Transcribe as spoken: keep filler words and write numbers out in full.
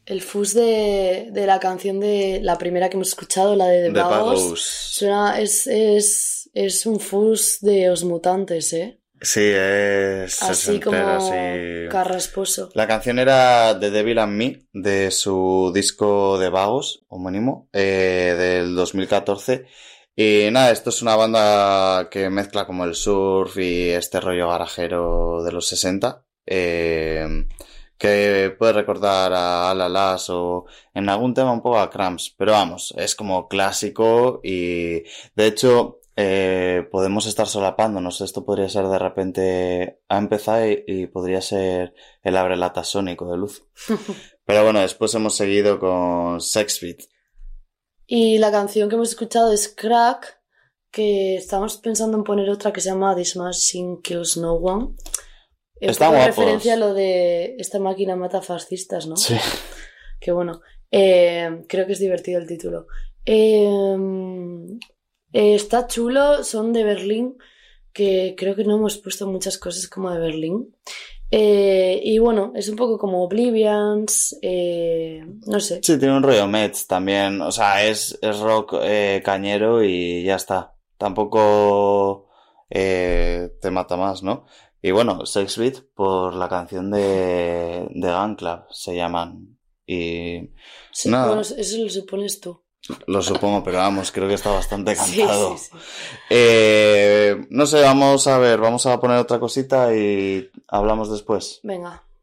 El fuzz de, de la canción de la primera que hemos escuchado, la de The Vagos, suena, es, es, es un fuzz de Os Mutantes, ¿eh? Sí, es así como así. Carrasposo. La canción era The Devil and Me, de su disco de Vagos, homónimo, eh, del dos mil catorce. Y nada, esto es una banda que mezcla como el surf y este rollo garajero de los sesenta, eh, que puede recordar a Alalas o en algún tema un poco a Cramps, pero vamos, es como clásico y de hecho eh, podemos estar solapándonos. Esto podría ser de repente ha empezado y, y podría ser el abrelatas sónico de Luz. Pero bueno, después hemos seguido con Sex Beat. Y la canción que hemos escuchado es Crack, que estamos pensando en poner otra que se llama This Machine Kills No One. Está en guapos. referencia a lo de esta máquina mata fascistas, ¿no? Sí. Que bueno, eh, creo que es divertido el título. Eh, eh, está chulo, son de Berlín, que creo que no hemos puesto muchas cosas como de Berlín. Eh, y bueno, es un poco como Oblivions, eh, no sé. Sí, tiene un rollo Mets también, o sea, es, es rock eh, cañero y ya está. Tampoco eh, te mata más, ¿no? Y bueno, Sex Beat por la canción de, de Gun Club se llaman. Y sí, nada. Bueno, eso lo supones tú. Lo supongo, pero vamos, creo que está bastante cantado. Sí, sí, sí. Eh, no sé, vamos a ver, vamos a poner otra cosita y hablamos después. Venga.